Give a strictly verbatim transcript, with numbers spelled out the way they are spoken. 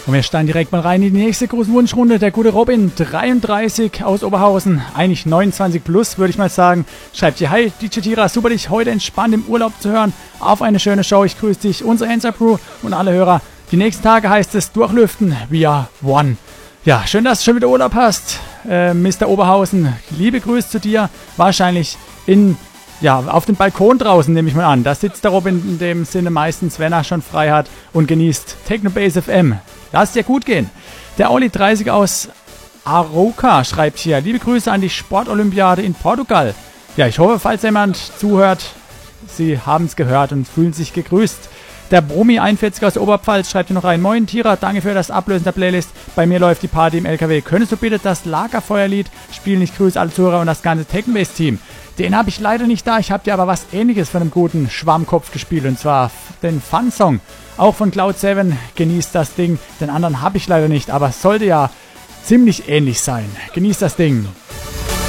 Und wir steigen direkt mal rein in die nächste große Wunschrunde. Der gute Robin, dreiunddreißig aus Oberhausen, eigentlich neunundzwanzig plus, würde ich mal sagen. Schreibt hier: Hi D J Tira, super dich heute entspannt im Urlaub zu hören. Auf eine schöne Show, ich grüße dich, unsere Ensa Crew und alle Hörer. Die nächsten Tage heißt es durchlüften, we are one. Ja, schön, dass du schon wieder Urlaub hast, äh, Mister Oberhausen. Liebe Grüße zu dir, wahrscheinlich in... Ja, auf dem Balkon draußen nehme ich mal an. Da sitzt der Robin in dem Sinne meistens, wenn er schon frei hat und genießt Technobase F M. Lass dir gut gehen. Der Olli dreißig aus Arouca schreibt hier: Liebe Grüße an die Sportolympiade in Portugal. Ja, ich hoffe, falls jemand zuhört, Sie haben es gehört und fühlen sich gegrüßt. Der Brummi einundvierzig aus der Oberpfalz schreibt hier noch rein: Moin Tira, danke für das Ablösen der Playlist. Bei mir läuft die Party im L K W. Könntest du bitte das Lagerfeuerlied spielen? Ich grüße alle Zuhörer und das ganze Technobase-Team. Den habe ich leider nicht da. Ich habe dir aber was Ähnliches von einem guten Schwammkopf gespielt. Und zwar den Fun-Song. Auch von Cloud sieben. Genießt das Ding. Den anderen habe ich leider nicht. Aber es sollte ja ziemlich ähnlich sein. Genießt das Ding.